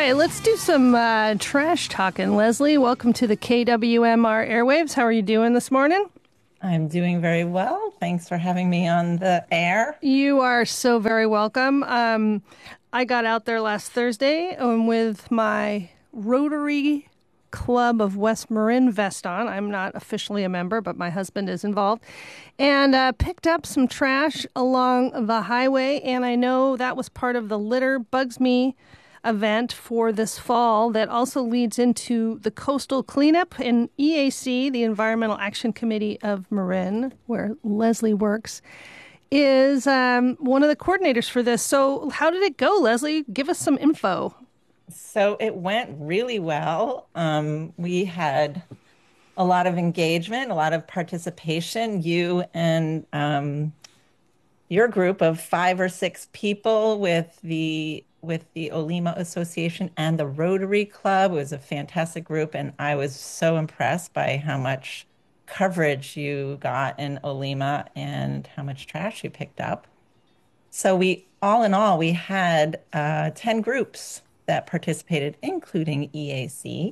right, let's do some trash talking. Leslie, welcome to the KWMR airwaves. How are you doing this morning? I'm doing very well. Thanks for having me on the air. You are so very welcome. I got out there last Thursday with my Rotary Club of West Marin vest on. I'm not officially a member, but my husband is involved. And picked up some trash along the highway. And I know that was part of the Litter Bugs Me event for this fall that also leads into the coastal cleanup in EAC, the Environmental Action Committee of Marin, where Leslie works, is one of the coordinators for this. So how did it go, Leslie? Give us some info. So it went really well. We had a lot of engagement, a lot of participation. You and your group of 5 or 6 people with the Olima Association and the Rotary Club. It was a fantastic group, and I was so impressed by how much coverage you got in Olima and how much trash you picked up. So all in all, we had 10 groups that participated, including EAC.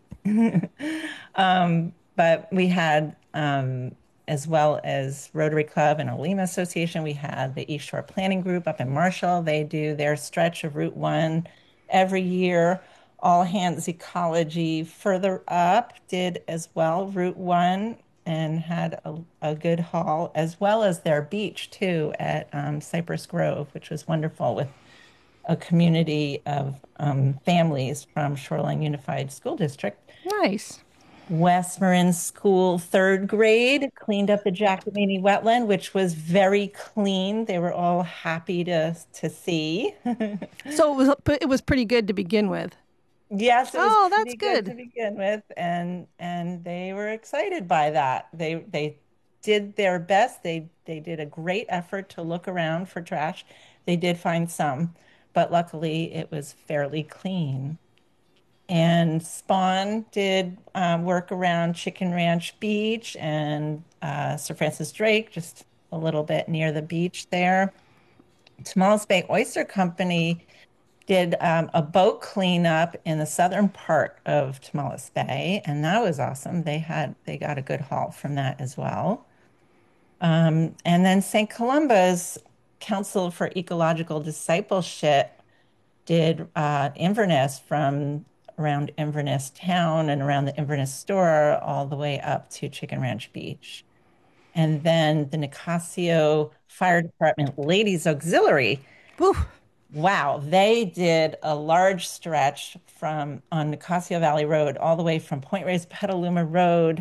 But we had, as well as Rotary Club and Olima Association, we had the East Shore Planning Group up in Marshall. They do their stretch of Route 1 every year. All Hands Ecology further up did as well, Route 1, and had a good haul, as well as their beach too at Cypress Grove, which was wonderful with a community of families from Shoreline Unified School District. Nice. West Marin School third grade cleaned up the Jacobean wetland, which was very clean. They were all happy to see. So it was pretty good to begin with. Yes, it was Oh, that's pretty good to good. begin with, and they were excited by that. They did their best. They did a great effort to look around for trash. They did find some, but luckily it was fairly clean. And Spawn did work around Chicken Ranch Beach and Sir Francis Drake, just a little bit near the beach there. Tomales Bay Oyster Company did a boat cleanup in the southern part of Tomales Bay, and that was awesome. They got a good haul from that as well. And then St. Columba's Council for Ecological Discipleship did Inverness from around Inverness town and around the Inverness store all the way up to Chicken Ranch Beach. And then the Nicasio Fire Department Ladies Auxiliary. Whew. Wow, they did a large stretch from on Nicasio Valley Road all the way from Point Reyes Petaluma Road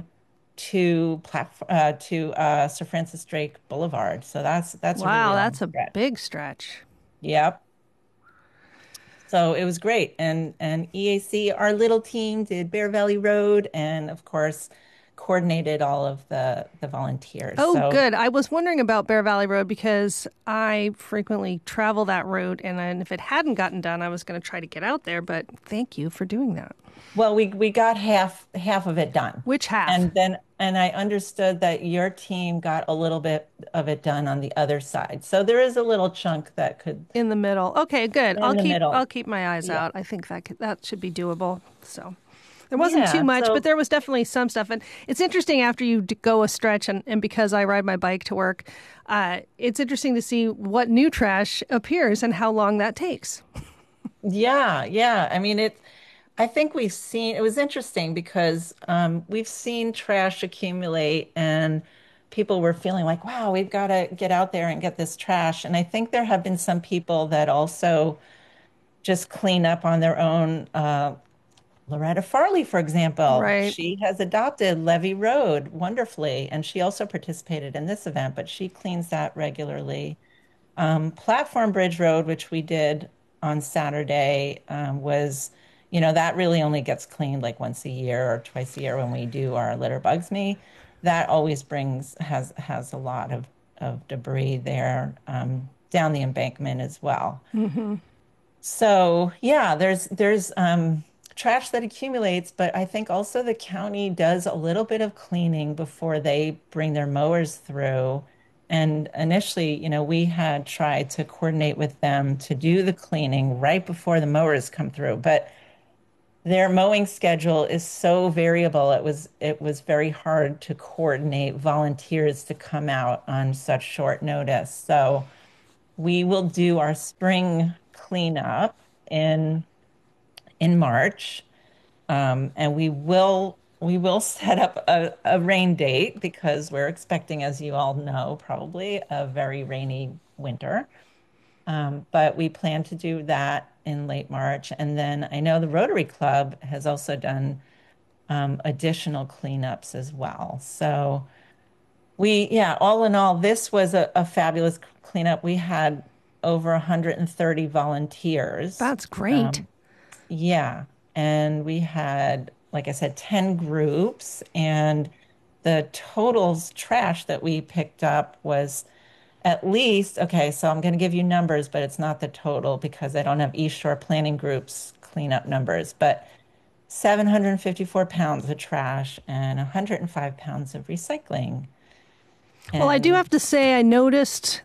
to Sir Francis Drake Boulevard. So that's a really Wow, long that's a stretch. big stretch. Yep. So it was great. And EAC, our little team did Bear Valley Road and of course coordinated all of the volunteers. Oh, So good. I was wondering about Bear Valley Road because I frequently travel that road, and if it hadn't gotten done, I was going to try to get out there. But thank you for doing that. well, we got half of it done. Which half? And I understood that your team got a little bit of it done on the other side. So there is a little chunk that could In the middle. Okay, good. in I'll the keep I'll middle. keep my eyes Yeah. out. I think that should be doable. So there wasn't too Yeah. much, but So there was definitely some stuff. And it's interesting after you go a stretch, and because I ride my bike to work, it's interesting to see what new trash appears and how long that takes. yeah, yeah. I mean I think we've seen it was interesting because we've seen trash accumulate and people were feeling like, wow, we've got to get out there and get this trash. And I think there have been some people that also just clean up on their own. Loretta Farley, for example, Right. she has adopted Levy Road wonderfully, and she also participated in this event, but she cleans that regularly. Platform Bridge Road, which we did on Saturday, that really only gets cleaned like once a year or twice a year when we do our Litter Bugs Me. That always has a lot of debris there down the embankment as well. Hmm. So yeah, there's trash that accumulates, but I think also the county does a little bit of cleaning before they bring their mowers through. And initially, we had tried to coordinate with them to do the cleaning right before the mowers come through. But their mowing schedule is so variable. It was very hard to coordinate volunteers to come out on such short notice. So we will do our spring cleanup in in March, and we will set up a rain date because we're expecting, as you all know, probably a very rainy winter. But we plan to do that in late March. And then I know the Rotary Club has also done additional cleanups as well. So yeah, all in all, this was a fabulous cleanup. We had over 130 volunteers. That's great. Um, yeah. And we had, like I said, 10 groups, and the totals trash that we picked up was at least, okay, so I'm going to give you numbers, but it's not the total because I don't have East Shore Planning Group's cleanup numbers, but 754 pounds of trash and 105 pounds of recycling. Well, I do And have to say, I noticed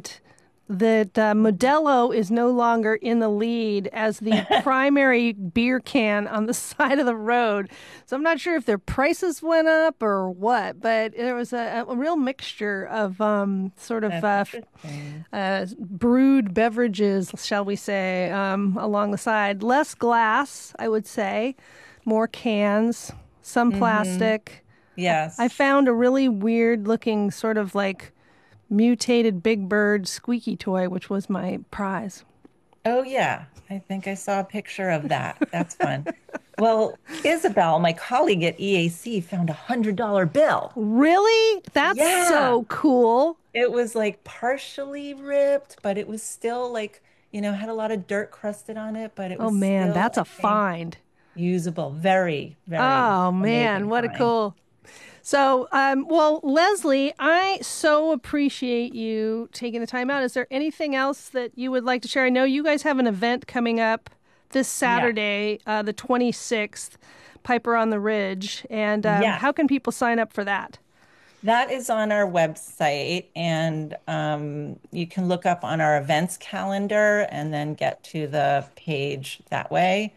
that Modelo is no longer in the lead as the primary beer can on the side of the road. So I'm not sure if their prices went up or what, but there was a real mixture of sort of that's interesting. brewed beverages, shall we say, along the side. Less glass, I would say, more cans, some Hmm. plastic. I Yes. found a really weird looking sort of like mutated Big Bird squeaky toy, which was my prize. Oh, yeah. I think I saw a picture of that. That's fun. Well, Isabel, my colleague at EAC, found $100 bill. Really? That's Yeah. so cool. It was like partially ripped, but it was still like, had a lot of dirt crusted on it, but it Oh was man, still, that's I a think, find. usable. Very, very Oh man, amazing what a find. cool. So, well, Leslie, I so appreciate you taking the time out. Is there anything else that you would like to share? I know you guys have an event coming up this Yeah. Saturday, the 26th, Piper on the Ridge. And Yeah. how can people sign up for that? That is on our website, and you can look up on our events calendar and then get to the page that way.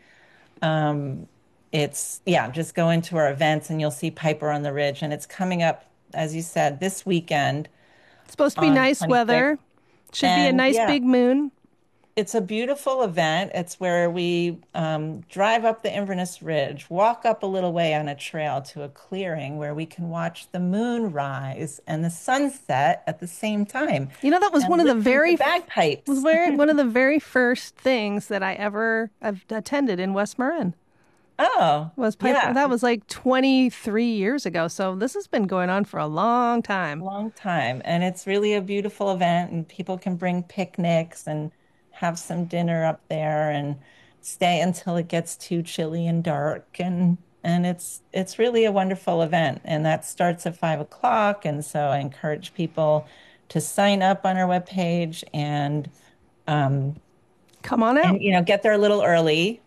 Um, yeah, just go into our events and you'll see Piper on the Ridge, and it's coming up, as you said, this weekend It's supposed to be on nice 26th. weather. Should be a And nice yeah, big moon. it's a beautiful event. It's where we drive up the Inverness Ridge, walk up a little way on a trail to a clearing where we can watch the moon rise and the sunset at the same time You know, that was one and of the listen to bagpipes. one of the very first things that I ever attended in West Marin Oh, was Piper. yeah, That was like 23 years ago. So this has been going on for a long time. long time. And it's really a beautiful event, and people can bring picnics and have some dinner up there and stay until it gets too chilly and dark. And it's really a wonderful event. And that starts at 5 o'clock. And so I encourage people to sign up on our webpage um Come on out. and get there a little early.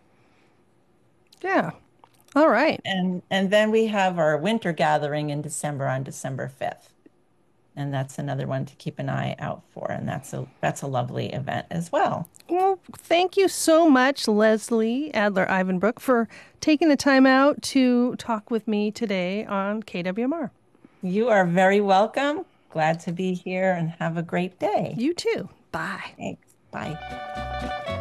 Yeah. All right. And then we have our winter gathering in December on December 5th. And that's another one to keep an eye out for. And that's a lovely event as well. Well, thank you so much, Leslie Adler Ivanbrook, for taking the time out to talk with me today on KWMR. You are very welcome. Glad to be here and have a great day. You too. Bye. Thanks. Bye.